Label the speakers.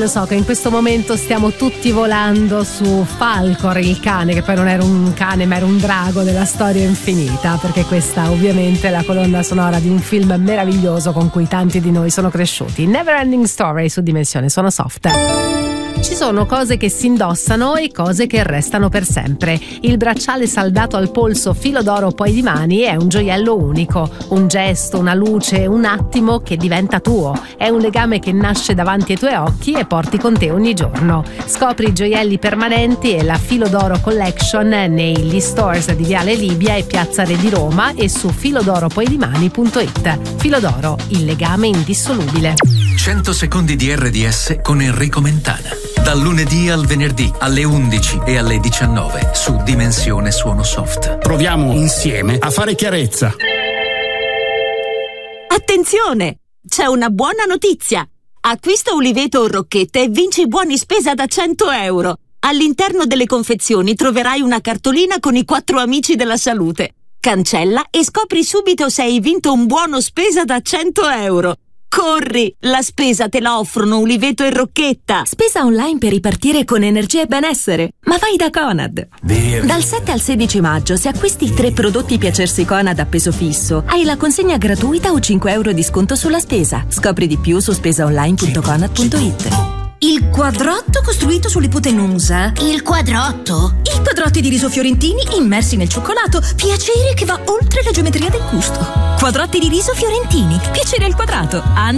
Speaker 1: lo so che in questo momento stiamo tutti volando su Falcor, il cane, che poi non era un cane ma era un drago della storia infinita, perché questa ovviamente è la colonna sonora di un film meraviglioso con cui tanti di noi sono cresciuti. Neverending Story su Dimensione Suono Soft. Ci sono cose che si indossano e cose che restano per sempre. Il bracciale saldato al polso filo d'oro poi di mani è un gioiello unico, un gesto, una luce, un attimo che diventa tuo. È un legame che nasce davanti ai tuoi occhi e porti con te ogni giorno. Scopri i gioielli permanenti e la Filo d'Oro Collection negli stores di Viale Libia e Piazza Re di Roma e su filodoropoi-di-mani.it. Filo d'Oro, il legame indissolubile.
Speaker 2: 100 secondi di RDS con Enrico Mentana. Dal lunedì al venerdì alle 11 e alle 19 su Dimensione Suono Soft.
Speaker 3: Proviamo insieme a fare chiarezza.
Speaker 4: Attenzione! C'è una buona notizia! Acquista Uliveto o Rocchette e vinci buoni spesa da 100 euro. All'interno delle confezioni troverai una cartolina con i 4 amici della salute. Cancella e scopri subito se hai vinto un buono spesa da 100 euro. Corri! La spesa te la offrono Uliveto e Rocchetta.
Speaker 5: Spesa online per ripartire con energia e benessere. Ma vai da Conad. Dal 7 al 16 maggio, se acquisti 3 prodotti Piacersi Conad a peso fisso, hai la consegna gratuita o 5 euro di sconto sulla spesa. Scopri di più su spesaonline.conad.it.
Speaker 6: Il quadrotto costruito sull'ipotenusa.
Speaker 7: Il quadrotto?
Speaker 6: I quadrotti di riso fiorentini immersi nel cioccolato. Piacere che va oltre la geometria del gusto. Quadrotti di riso fiorentini. Piacere al quadrato.